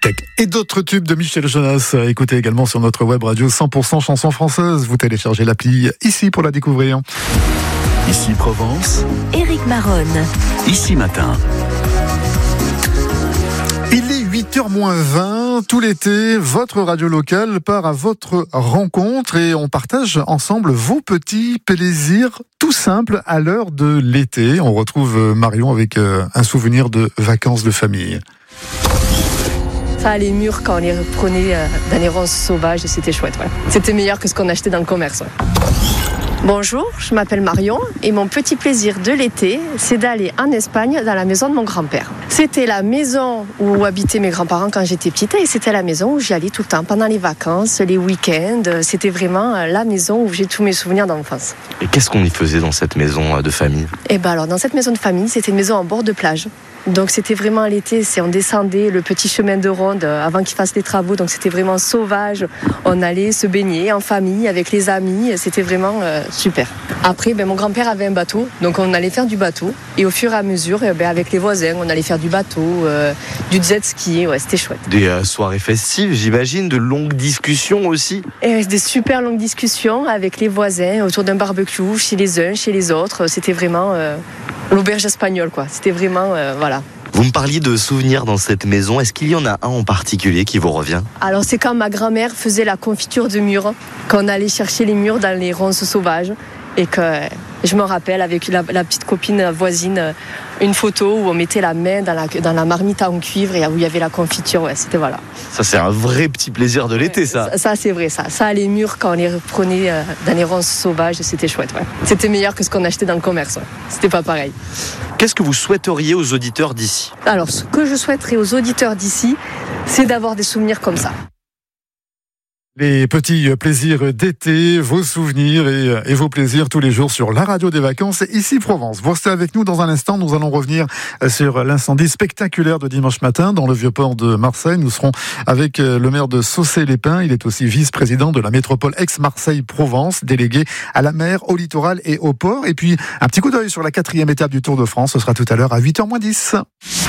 Tech et d'autres tubes de Michel Jonas. Écoutez également sur notre web radio 100% chansons françaises. Vous téléchargez l'appli Ici pour la découvrir. Ici Provence, Éric Maronne. Ici Matin. Il est 8h-20, tout l'été, votre radio locale part à votre rencontre et on partage ensemble vos petits plaisirs tout simples à l'heure de l'été. On retrouve Marion avec un souvenir de vacances de famille. Ça, les murs, quand on les prenait dans les ronces sauvages, c'était chouette. Ouais. C'était meilleur que ce qu'on achetait dans le commerce. Ouais. Bonjour, je m'appelle Marion et mon petit plaisir de l'été, c'est d'aller en Espagne dans la maison de mon grand-père. C'était la maison où habitaient mes grands-parents quand j'étais petite et c'était la maison où j'y allais tout le temps, pendant les vacances, les week-ends. C'était vraiment la maison où j'ai tous mes souvenirs d'enfance. Et qu'est-ce qu'on y faisait dans cette maison de famille ? Et ben alors, dans cette maison de famille, c'était une maison en bord de plage. Donc c'était vraiment l'été, on descendait le petit chemin de ronde avant qu'ils fassent les travaux, donc c'était vraiment sauvage. On allait se baigner en famille, avec les amis, c'était vraiment super. Après, mon grand-père avait un bateau, donc on allait faire du bateau. Et au fur et à mesure, avec les voisins, on allait faire du bateau, du jet ski, ouais, c'était chouette. Des soirées festives, j'imagine, de longues discussions aussi. Et des super longues discussions avec les voisins, autour d'un barbecue, chez les uns, chez les autres. C'était vraiment l'auberge espagnole, quoi. C'était vraiment, voilà. Vous me parliez de souvenirs dans cette maison. Est-ce qu'il y en a un en particulier qui vous revient ? Alors c'est quand ma grand-mère faisait la confiture de mûres, quand on allait chercher les mûres dans les ronces sauvages. Et que je me rappelle avec la petite copine voisine, une photo où on mettait la main dans la marmite en cuivre et où il y avait la confiture. Ouais, c'était voilà. Ça, c'est un vrai petit plaisir de l'été, ça. Ça, c'est vrai, ça. Ça, les mûres, quand on les prenait dans les ronces sauvages, c'était chouette. Ouais. C'était meilleur que ce qu'on achetait dans le commerce. Ouais. C'était pas pareil. Qu'est-ce que vous souhaiteriez aux auditeurs d'ici ? Alors, ce que je souhaiterais aux auditeurs d'ici, c'est d'avoir des souvenirs comme ça. Les petits plaisirs d'été, vos souvenirs et vos plaisirs tous les jours sur la radio des vacances, Ici Provence. Vous restez avec nous dans un instant, nous allons revenir sur l'incendie spectaculaire de dimanche matin dans le Vieux-Port de Marseille. Nous serons avec le maire de Saucé-les-Pins, il est aussi vice-président de la métropole ex-Marseille-Provence, délégué à la mer, au littoral et au port. Et puis un petit coup d'œil sur la 4e étape du Tour de France, ce sera tout à l'heure à 8h-10.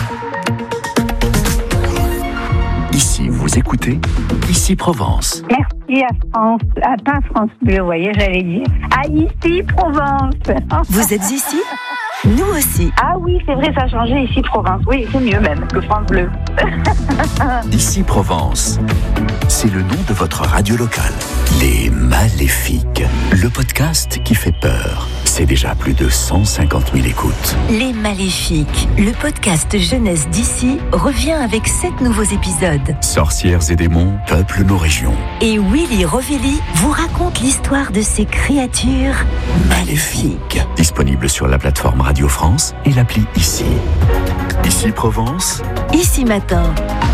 Ici, vous écoutez Ici Provence. Merci à France, pas France Bleu, vous voyez, j'allais dire. À Ici Provence. Vous êtes ici ? Nous aussi. Ah oui, c'est vrai, ça a changé, Ici Provence. Oui, c'est mieux même que France Bleu. Ici Provence. C'est le nom de votre radio locale. Les Maléfiques. Le podcast qui fait peur. C'est déjà plus de 150 000 écoutes. Les Maléfiques, le podcast jeunesse d'ici, revient avec 7 nouveaux épisodes. Sorcières et démons peuplent nos régions. Et Willy Rovelli vous raconte l'histoire de ces créatures maléfiques. Disponible sur la plateforme Radio France et l'appli Ici. Ici Provence. Ici Matin.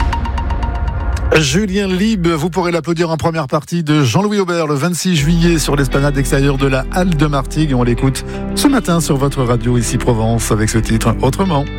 Julien Lieb, vous pourrez l'applaudir en première partie de Jean-Louis Aubert le 26 juillet sur l'esplanade extérieure de la Halle de Martigues. Et on l'écoute ce matin sur votre radio Ici Provence avec ce titre Autrement.